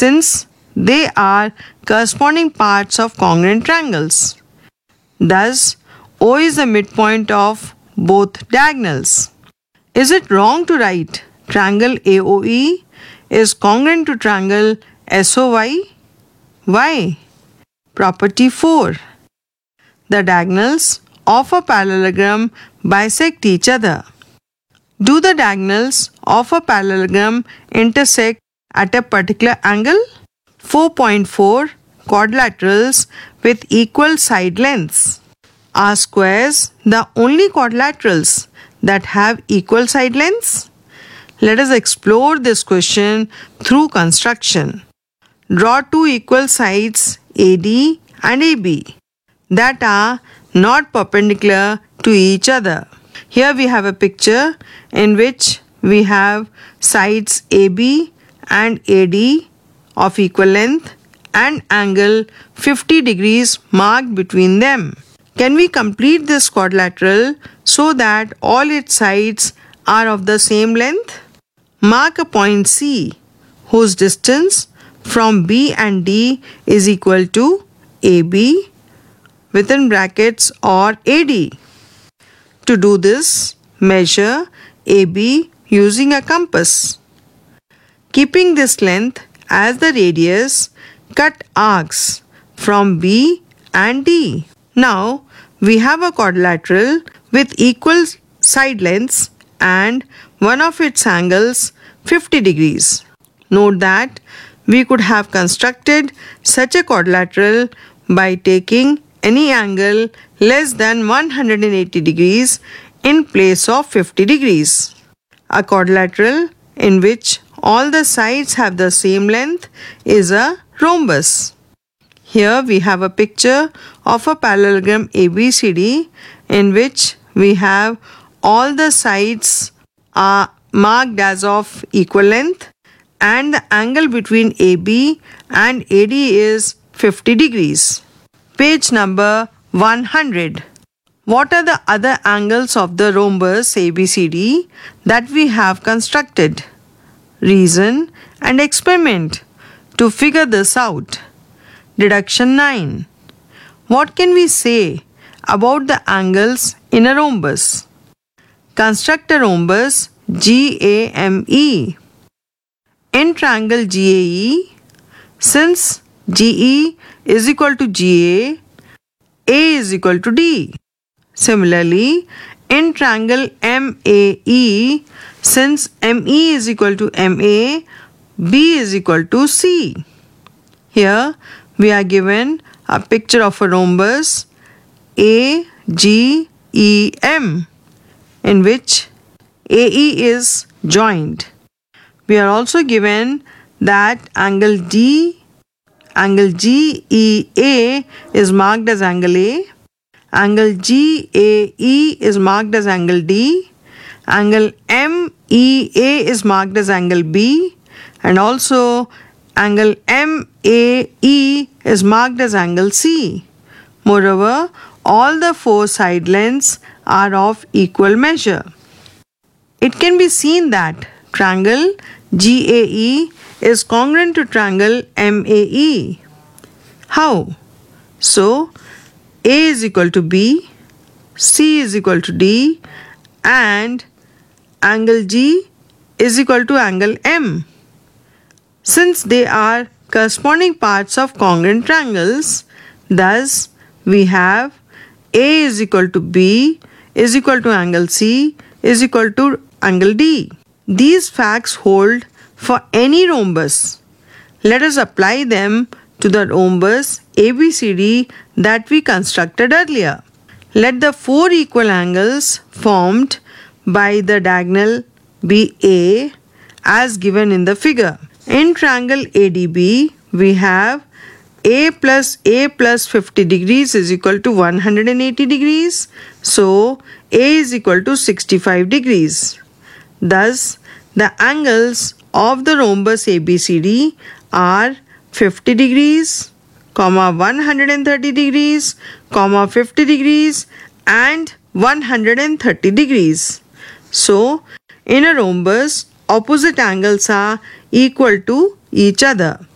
since they are corresponding parts of congruent triangles. Thus, O is the midpoint of both diagonals. Is it wrong to write triangle AOE is congruent to triangle SOY? Why? Property 4. The diagonals of a parallelogram bisect each other. Do the diagonals of a parallelogram intersect at a particular angle? 4.4 quadrilaterals with equal side lengths. Are squares the only quadrilaterals that have equal side lengths? Let us explore this question through construction. Draw two equal sides AD and AB that are not perpendicular to each other. Here we have a picture in which we have sides AB and AD of equal length and angle 50 degrees marked between them. Can we complete this quadrilateral so that all its sides are of the same length? Mark a point C whose distance from B and D is equal to AB within brackets or AD. To do this, measure AB using a compass. Keeping this length as the radius, cut arcs from B and D. Now, we have a quadrilateral with equal side lengths and one of its angles 50 degrees. Note that we could have constructed such a quadrilateral by taking any angle less than 180 degrees in place of 50 degrees. A quadrilateral in which all the sides have the same length is a rhombus. Here we have a picture of a parallelogram ABCD in which we have all the sides are marked as of equal length and the angle between AB and AD is 50 degrees. Page number 100. What are the other angles of the rhombus ABCD that we have constructed? Reason and experiment to figure this out. Deduction 9. What can we say about the angles in a rhombus? Construct a rhombus GAME. In triangle GAE, since GE is equal to GA, A is equal to D. Similarly, in triangle MAE, since ME is equal to MA, B is equal to C. Here we are given a picture of a rhombus AGEM in which AE is joined. We are also given that angle GEA is marked as angle A, angle GAE is marked as angle D, angle MEA is marked as angle B, and also angle MAE is marked as angle C. Moreover, all the four side lengths are of equal measure. It can be seen that triangle GAE is congruent to triangle MAE. How? So, A is equal to B, C is equal to D, and angle G is equal to angle M. Since they are corresponding parts of congruent triangles, thus we have A is equal to B is equal to angle C is equal to angle D. These facts hold for any rhombus. Let us apply them to the rhombus ABCD that we constructed earlier. Let the four equal angles formed by the diagonal be A as given in the figure. In triangle ADB, we have A plus 50 degrees is equal to 180 degrees. So, A is equal to 65 degrees. Thus, the angles of the rhombus ABCD are 50 degrees, 130 degrees, 50 degrees and 130 degrees. So, in a rhombus, opposite angles are equal to each other.